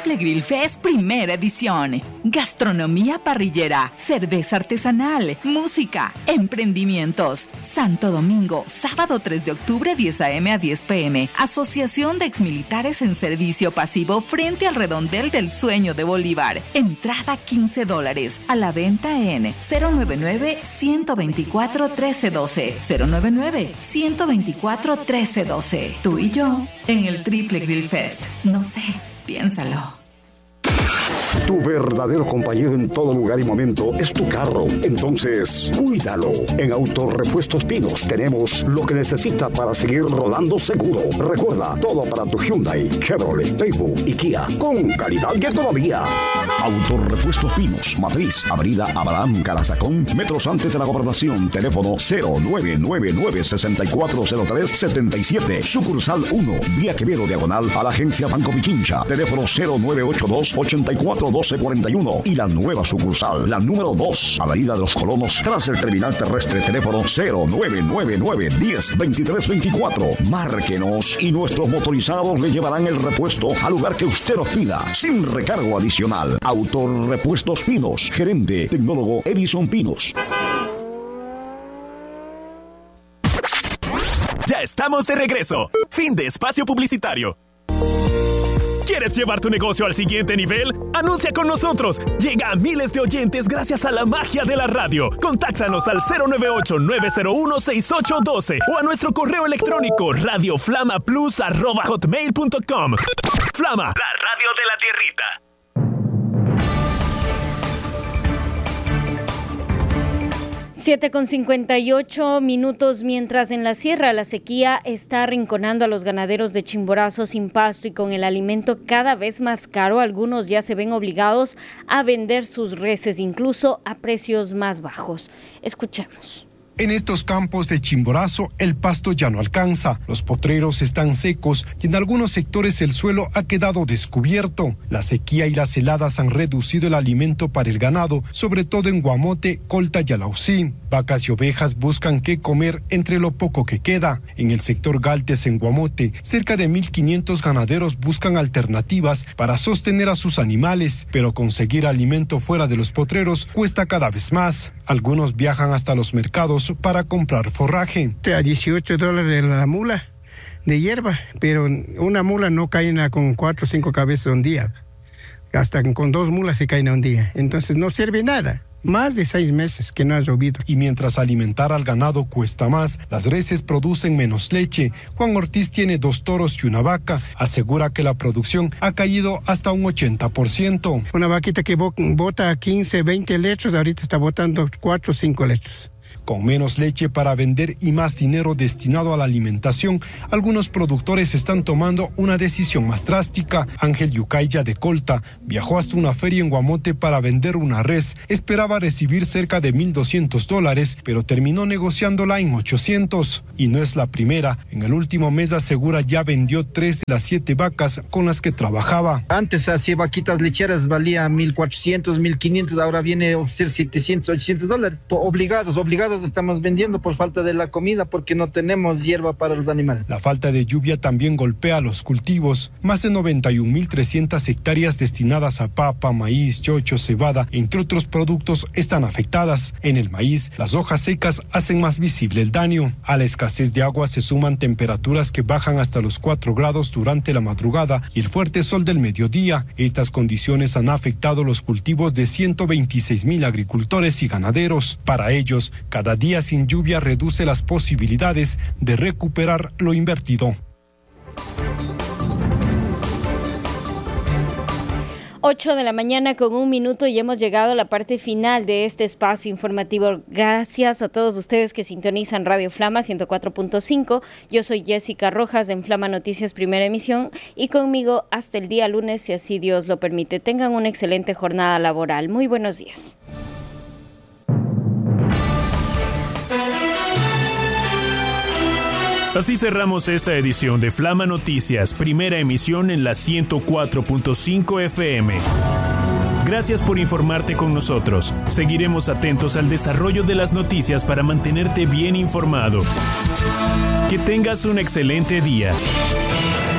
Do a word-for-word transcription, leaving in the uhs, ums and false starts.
Triple Grill Fest Primera Edición. Gastronomía parrillera, cerveza artesanal, música, emprendimientos. Santo Domingo, sábado tres de octubre, diez a eme a diez pe eme. Asociación de Exmilitares en Servicio Pasivo frente al Redondel del Sueño de Bolívar. Entrada quince dólares. A la venta en cero nueve nueve, uno dos cuatro, uno tres uno dos. cero nueve nueve, uno dos cuatro, uno tres uno dos. Tú y yo en el Triple Grill Fest. No sé, piénsalo. Tu verdadero compañero en todo lugar y momento es tu carro. Entonces, cuídalo. En Autorepuestos Pinos tenemos lo que necesita para seguir rodando seguro. Recuerda, todo para tu Hyundai, Chevrolet, Daewoo y Kia, con calidad y economía. Autorepuestos Pinos, Matriz, Avenida Abraham Carazacón, metros antes de la Gobernación. Teléfono cero nueve nueve nueve, seis cuatro cero tres, siete siete. Sucursal uno, Vía Quevedo, diagonal a la agencia Banco Pichincha. Teléfono cero nueve ocho dos, ocho cuatro doce cuarenta y uno. Y la nueva sucursal, la número dos, Avenida de los Colonos, tras el terminal terrestre. Teléfono cero nueve nueve nueve, diez, veintitrés veinticuatro. Márquenos y nuestros motorizados le llevarán el repuesto al lugar que usted nos pida, sin recargo adicional. Autorepuestos Pinos, gerente tecnólogo Edison Pinos. Ya estamos de regreso. Fin de espacio publicitario. ¿Quieres llevar tu negocio al siguiente nivel? ¡Anuncia con nosotros! Llega a miles de oyentes gracias a la magia de la radio. Contáctanos al cero nueve ocho, nueve cero uno, seis ocho uno dos o a nuestro correo electrónico radioflamaplus arroba hotmail punto com. Flama, la radio de la tierrita. siete con cincuenta y ocho minutos, mientras en la sierra la sequía está arrinconando a los ganaderos de Chimborazo sin pasto y con el alimento cada vez más caro, algunos ya se ven obligados a vender sus reses incluso a precios más bajos. Escuchemos. En estos campos de Chimborazo el pasto ya no alcanza, los potreros están secos y en algunos sectores el suelo ha quedado descubierto. La sequía y las heladas han reducido el alimento para el ganado, sobre todo en Guamote, Colta y Alausí. Vacas y ovejas buscan qué comer entre lo poco que queda. En el sector Galtes, en Guamote, cerca de mil quinientos ganaderos buscan alternativas para sostener a sus animales, pero conseguir alimento fuera de los potreros cuesta cada vez más. Algunos viajan hasta los mercados para comprar forraje. A dieciocho dólares la mula de hierba, pero una mula no cae con cuatro o cinco cabezas un día. Hasta con dos mulas se caen un día. Entonces no sirve nada. Más de seis meses que no ha llovido. Y mientras alimentar al ganado cuesta más, las reses producen menos leche. Juan Ortiz tiene dos toros y una vaca. Asegura que la producción ha caído hasta un ochenta por ciento. Una vaquita que bota quince, veinte litros, ahorita está botando cuatro o cinco litros. Con menos leche para vender y más dinero destinado a la alimentación, algunos productores están tomando una decisión más drástica. Ángel Yucaya de Colta viajó hasta una feria en Guamote para vender una res. Esperaba recibir cerca de mil doscientos dólares, pero terminó negociándola en ochocientos. Y no es la primera. En el último mes, asegura, ya vendió tres de las siete vacas con las que trabajaba. Antes hacía vaquitas lecheras, valía mil cuatrocientos, mil quinientos, ahora viene a ser setecientos, ochocientos dólares. Obligados, obligados estamos vendiendo por falta de la comida porque no tenemos hierba para los animales. La falta de lluvia también golpea los cultivos. Más de noventa y un mil trescientas hectáreas destinadas a papa, maíz, chocho, cebada, entre otros productos, están afectadas. En el maíz, las hojas secas hacen más visible el daño. A la escasez de agua se suman temperaturas que bajan hasta los cuatro grados durante la madrugada y el fuerte sol del mediodía. Estas condiciones han afectado los cultivos de ciento veintiséis mil agricultores y ganaderos. Para ellos, cada día sin lluvia reduce las posibilidades de recuperar lo invertido. ocho de la mañana con un minuto y hemos llegado a la parte final de este espacio informativo. Gracias a todos ustedes que sintonizan Radio Flama ciento cuatro punto cinco. Yo soy Jessica Rojas en Flama Noticias Primera Emisión y conmigo hasta el día lunes, si así Dios lo permite. Tengan una excelente jornada laboral. Muy buenos días. Así cerramos esta edición de Flama Noticias, primera emisión en la ciento cuatro punto cinco F M. Gracias por informarte con nosotros. Seguiremos atentos al desarrollo de las noticias para mantenerte bien informado. Que tengas un excelente día.